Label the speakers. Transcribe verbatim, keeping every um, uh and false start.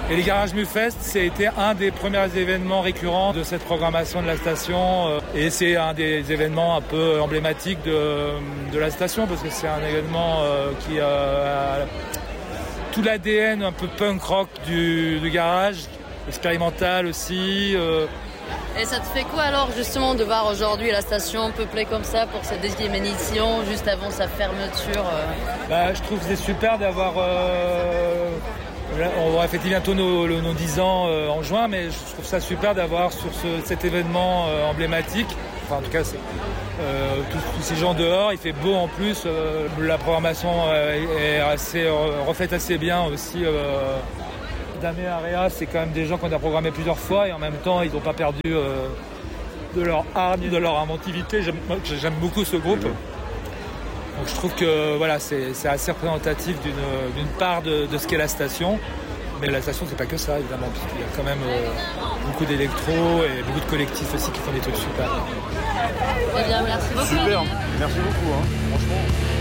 Speaker 1: Et les Garages Mufest, c'était un des premiers événements récurrents de cette programmation de la station. Et c'est un des événements un peu emblématiques de, de la station, parce que c'est un événement qui a tout l'A D N un peu punk rock du, du garage, expérimental aussi.
Speaker 2: Et ça te fait quoi alors justement de voir aujourd'hui la station peuplée comme ça pour cette deuxième édition, juste avant sa fermeture
Speaker 1: bah, je trouve que c'est super d'avoir... Euh... On va fêter bientôt nos, nos dix ans euh, en juin, mais je trouve ça super d'avoir sur ce, cet événement euh, emblématique. Enfin, en tout cas, c'est, euh, tous, tous ces gens dehors, il fait beau en plus. Euh, la programmation euh, est assez, reflète assez bien aussi. Euh, Damé Area, c'est quand même des gens qu'on a programmés plusieurs fois et en même temps, ils n'ont pas perdu euh, de leur art ni de leur inventivité. J'aime, j'aime beaucoup ce groupe. Donc je trouve que voilà, c'est, c'est assez représentatif d'une, d'une part de, de ce qu'est la station. Mais la station, c'est pas que ça, évidemment, puisqu'il y a quand même euh, beaucoup d'électro et beaucoup de collectifs aussi qui font des trucs super.
Speaker 2: Eh bien, merci beaucoup.
Speaker 3: Super, merci beaucoup, hein, franchement.